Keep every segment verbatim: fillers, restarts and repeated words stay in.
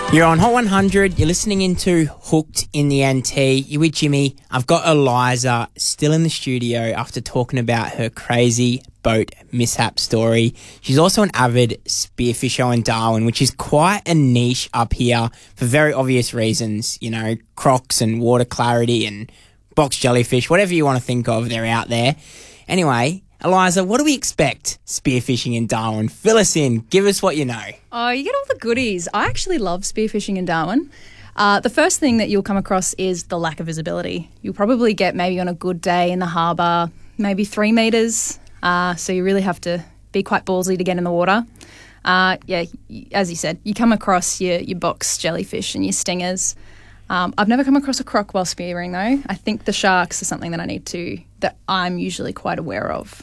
You're on Hot one hundred. You're listening into Hooked in the N T. You're with Jimmy. I've got Eliza still in the studio after talking about her crazy boat mishap story. She's also an avid spearfisher in Darwin, which is quite a niche up here for very obvious reasons. You know, crocs and water clarity and box jellyfish, whatever you want to think of, they're out there. Anyway, Eliza, what do we expect spearfishing in Darwin? Fill us in. Give us what you know. Oh, you get all the goodies. I actually love spearfishing in Darwin. Uh, the first thing that you'll come across is the lack of visibility. You'll probably get maybe on a good day in the harbour, maybe three metres. Uh, so you really have to be quite ballsy to get in the water. Uh, yeah, as you said, you come across your, your box jellyfish and your stingers. Um, I've never come across a croc while spearing though. I think the sharks are something that I need to, that I'm usually quite aware of.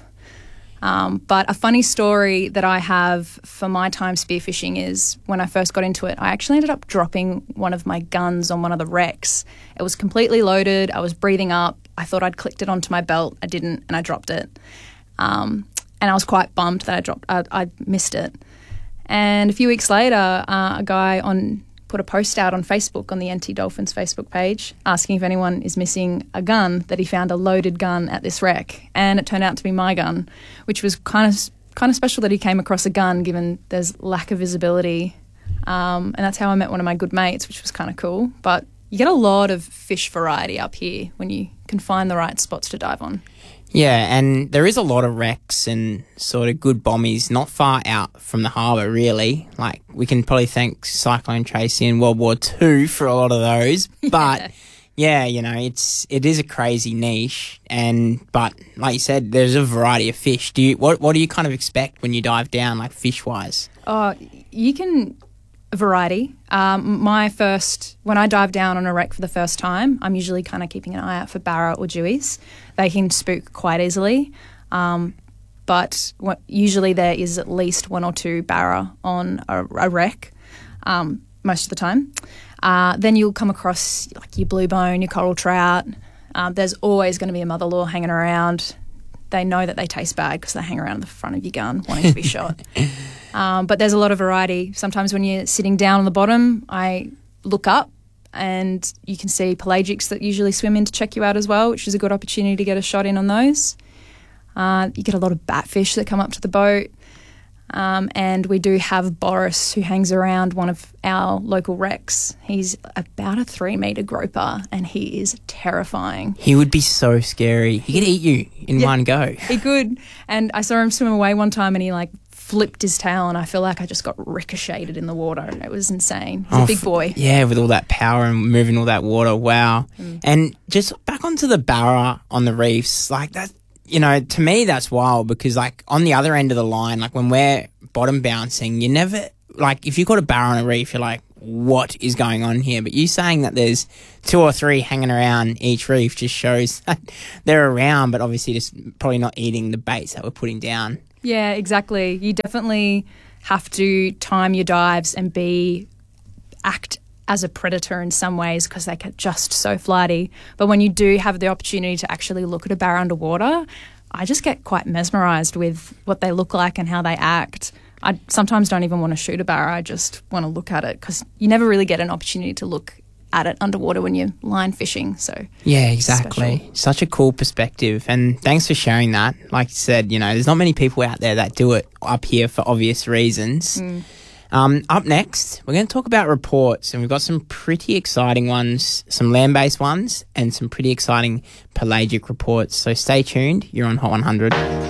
Um, but a funny story that I have for my time spearfishing is when I first got into it, I actually ended up dropping one of my guns on one of the wrecks. It was completely loaded. I was breathing up. I thought I'd clicked it onto my belt. I didn't, and I dropped it. Um, and I was quite bummed that I dropped, I, I missed it. And a few weeks later, uh, a guy on put a post out on Facebook on the N T Dolphins Facebook page asking if anyone is missing a gun, that he found a loaded gun at this wreck. And it turned out to be my gun, which was kind of kind of special that he came across a gun given there's lack of visibility. Um, and that's how I met one of my good mates, which was kind of cool. But you get a lot of fish variety up here when you can find the right spots to dive on. Yeah, and there is a lot of wrecks and sort of good bombies not far out from the harbour, really. Like, we can probably thank Cyclone Tracy in World War Two for a lot of those. But, yeah, you know, it's it is a crazy niche. And but, like you said, there's a variety of fish. Do you what, what do you kind of expect when you dive down, like, fish-wise? Oh, you can... variety. Um, my first, when I dive down on a wreck for the first time, I'm usually kind of keeping an eye out for barra or dewies. They can spook quite easily, um, but what, usually there is at least one or two barra on a, a wreck um, most of the time. Uh, then you'll come across like your blue bone, your coral trout. Um, there's always going to be a mother lure hanging around. They know that they taste bad because they hang around the front of your gun wanting to be shot. Um, but there's a lot of variety. Sometimes when you're sitting down on the bottom, I look up and you can see pelagics that usually swim in to check you out as well, which is a good opportunity to get a shot in on those. Uh, you get a lot of batfish that come up to the boat. Um, and we do have Boris, who hangs around one of our local wrecks. He's about a three metre groper and he is terrifying. He would be so scary. He could eat you in yeah, one go. He could. And I saw him swim away one time and he like flipped his tail and I feel like I just got ricocheted in the water. It was insane. He's oh, a big boy. Yeah, with all that power and moving all that water. Wow. Mm. And just back onto the barra on the reefs, like that. You know, to me, that's wild because, like, on the other end of the line, like, when we're bottom bouncing, you never, like, if you caught a barra on a reef, you're like, what is going on here? But you saying that there's two or three hanging around each reef just shows that they're around, but obviously just probably not eating the baits that we're putting down. Yeah, exactly. You definitely have to time your dives and be, act as a predator in some ways because they get just so flighty. But when you do have the opportunity to actually look at a barra underwater, I just get quite mesmerised with what they look like and how they act. I sometimes don't even want to shoot a barra. I just want to look at it because you never really get an opportunity to look at it underwater when you're line fishing. So yeah, exactly. Special. Such a cool perspective. And thanks for sharing that. Like you said, you know, there's not many people out there that do it up here for obvious reasons. Mm. Um, up next, we're going to talk about reports, and we've got some pretty exciting ones, some land-based ones, and some pretty exciting pelagic reports. So stay tuned. You're on Hot one hundred.